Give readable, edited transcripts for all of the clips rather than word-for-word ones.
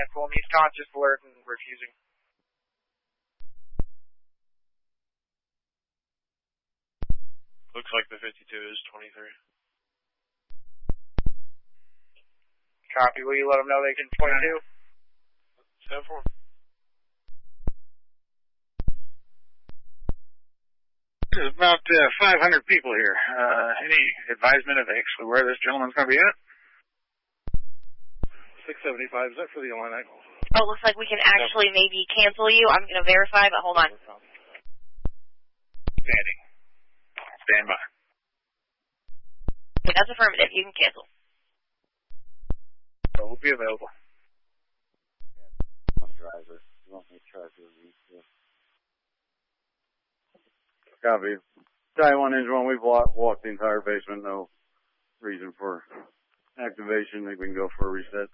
10-4. He's conscious, alert, and refusing. Looks like the 52 is 23. Copy. Will you let them know they can 22? 10-4. There's about 500 people here. Any advisement of actually where this gentleman's going to be at? 675. Is that for the Atlantic? Oh, it looks like we can actually maybe cancel you. I'm going to verify, but hold on. Standing. Stand by. Okay, that's affirmative. You can cancel. So we'll be available. Driver. You want me to try to Copy. Type 1 engine 1, we've walked the entire basement. No reason for activation. I think we can go for a reset.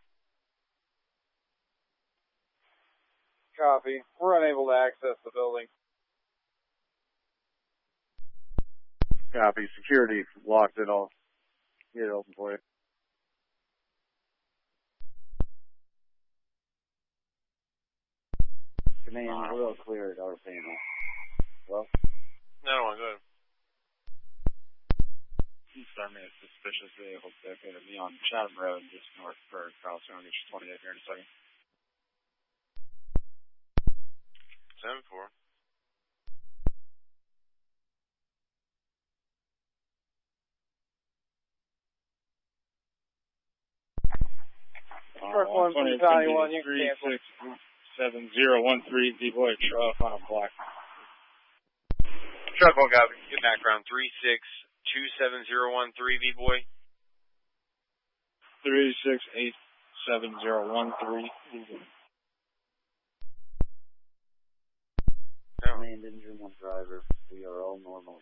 Copy. We're unable to access the building. Copy. Security locked it all. Get it open for you. Command, we'll clear at our panel. Well? No, go ahead. Starting a suspicious vehicle located to be on Chatham Road, just north of Carlson. I'll get you 28 here in a second. 10-4. First one from County 1, you can cancel. 7013 D-Boy truck on a block. Truck 1, copy. Good background. 362713 V-Boy. 368713. Command engine 1 driver. We are all normal.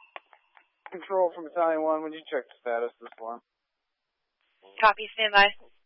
Control from Battalion 1, when you check the status of this one. Copy, stand by.